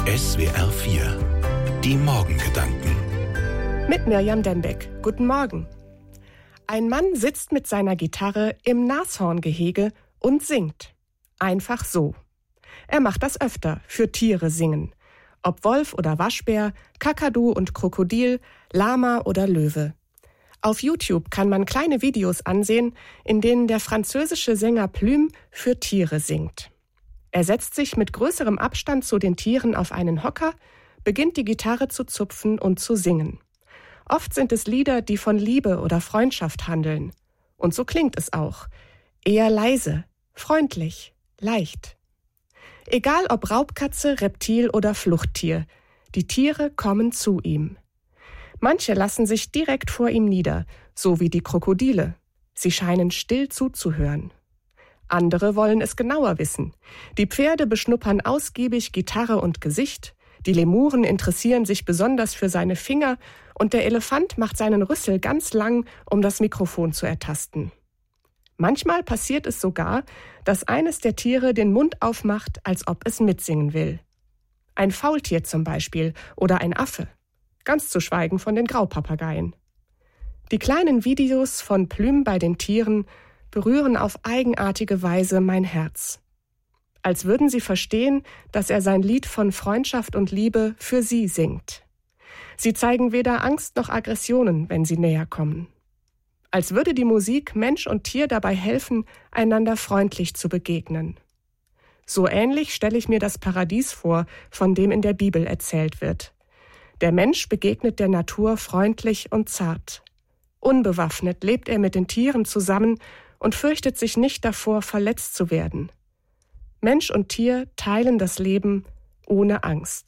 SWR 4 Die Morgengedanken Mit Mirjam Dembeck. Guten Morgen. Ein Mann sitzt mit seiner Gitarre im Nashorngehege und singt. Einfach so. Er macht das öfter, für Tiere singen. Ob Wolf oder Waschbär, Kakadu und Krokodil, Lama oder Löwe. Auf YouTube kann man kleine Videos ansehen, in denen der französische Sänger Plume für Tiere singt. Er setzt sich mit größerem Abstand zu den Tieren auf einen Hocker, beginnt die Gitarre zu zupfen und zu singen. Oft sind es Lieder, die von Liebe oder Freundschaft handeln. Und so klingt es auch. Eher leise, freundlich, leicht. Egal ob Raubkatze, Reptil oder Fluchttier, die Tiere kommen zu ihm. Manche lassen sich direkt vor ihm nieder, so wie die Krokodile. Sie scheinen still zuzuhören. Andere wollen es genauer wissen. Die Pferde beschnuppern ausgiebig Gitarre und Gesicht, die Lemuren interessieren sich besonders für seine Finger und der Elefant macht seinen Rüssel ganz lang, um das Mikrofon zu ertasten. Manchmal passiert es sogar, dass eines der Tiere den Mund aufmacht, als ob es mitsingen will. Ein Faultier zum Beispiel oder ein Affe. Ganz zu schweigen von den Graupapageien. Die kleinen Videos von Plume bei den Tieren berühren auf eigenartige Weise mein Herz. Als würden sie verstehen, dass er sein Lied von Freundschaft und Liebe für sie singt. Sie zeigen weder Angst noch Aggressionen, wenn sie näher kommen. Als würde die Musik Mensch und Tier dabei helfen, einander freundlich zu begegnen. So ähnlich stelle ich mir das Paradies vor, von dem in der Bibel erzählt wird. Der Mensch begegnet der Natur freundlich und zart. Unbewaffnet lebt er mit den Tieren zusammen und fürchtet sich nicht davor, verletzt zu werden. Mensch und Tier teilen das Leben ohne Angst.